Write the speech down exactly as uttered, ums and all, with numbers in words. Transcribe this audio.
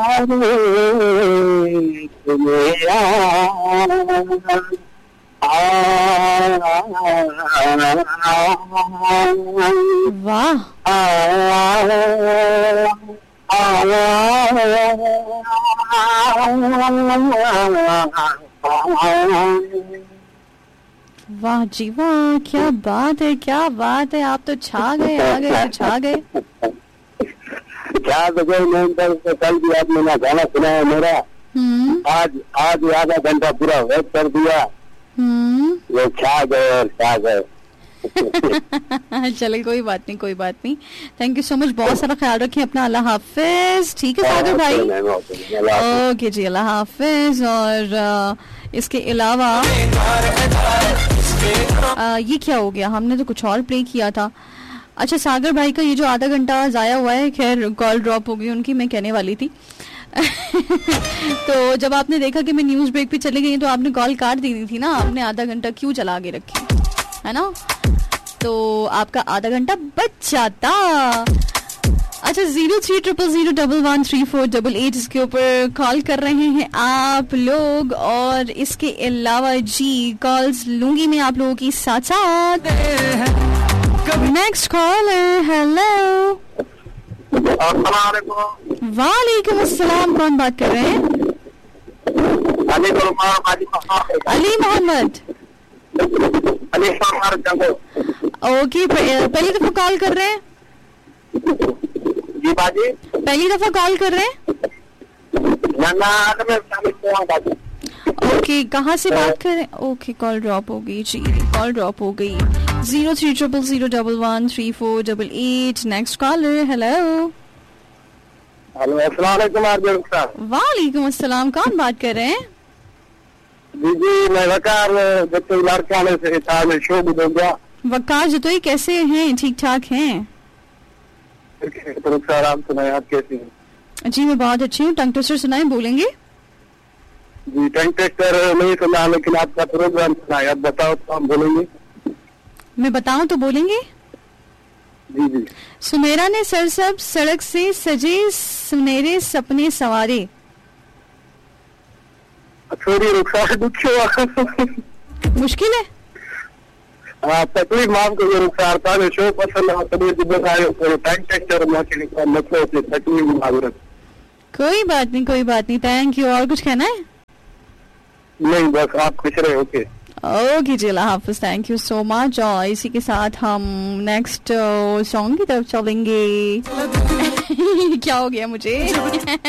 वाह वाह जी वाह, क्या बात है, क्या बात है, आप तो छा गए, आ गए तो छा गए। क्या तो कल भी आपने ना गाना सुना है मेरा, आज आज आधा घंटा पूरा वेट कर दिया, वो छा गए और छा गए। चले कोई बात नहीं, कोई बात नहीं। थैंक यू सो मच, बहुत सारा ख्याल रखिए अपना, अल्लाह हाफिज। ठीक है सागर भाई, ओके जी, अल्लाह हाफिज। और आ, इसके अलावा ये क्या हो गया, हमने तो कुछ और प्ले किया था। अच्छा, सागर भाई का ये जो आधा घंटा जाया हुआ है, खैर कॉल ड्रॉप हो गई उनकी, मैं कहने वाली थी। तो जब आपने देखा कि मैं न्यूज ब्रेक पे चली गई तो आपने कॉल काट दी थी ना, आपने आधा घंटा क्यों चला के रखी है ना, तो आपका आधा घंटा बच जाता। अच्छा, zero three triple zero double one three four double eight इसके ऊपर कॉल कर रहे हैं आप लोग, और इसके अलावा जी कॉल्स लूंगी मैं आप लोगों की साथ साथ। Next collar, hello. वालेकुम अस्सलाम, कौन बात कर रहे हैं? अली मोहम्मद। ओके, पहली दफा कॉल कर रहे हैं? जी बाजी, पहली दफा कॉल कर रहे हैं? ओके, कहाँ से बात कर रहे हैं? ओके, कॉल ड्रॉप हो गई जी, कॉल ड्रॉप हो गई। Zero three triple zero double one three four double eight. Next collar, hello. Hello, अस्सलाम वालेकुम। वालेकुम अस्सलाम, कौन बात कर रहे हैं? जी जी, मैं वकार लड़काने से था, मैं शो भी दूंगा। वकार जतोई, कैसे हैं? ठीक ठाक हैं? आराम सुनाए, आप कैसी हैं? जी मैं बहुत अच्छी हूँ। टंग ट्विस्टर सुनाए, बोलेंगे? जी, टंग ट्विस्टर नहीं सुना, लेकिन आपका प्रोग्राम सुनाए, आप बताओ तो हम बोलेंगे। मैं बताऊं तो बोलेंगे? जी जी। सुमेरा ने सरसब सड़क से सजे सुनहरे सपने सवारे। छोरी रुखसार दुखी मुश्किल है। हाँ, तकलीफ माफ करिए रुखसार, था शो पसंद तकलीफ। कोई बात नहीं, कोई बात नहीं, थैंक यू। और कुछ कहना है? नहीं, बस आप खुश रहे। Okay okay ji, Allah Hafiz, thank you so much. और इसी के साथ हम नेक्स्ट सॉन्ग की तरफ चलेंगे। क्या हो गया मुझे?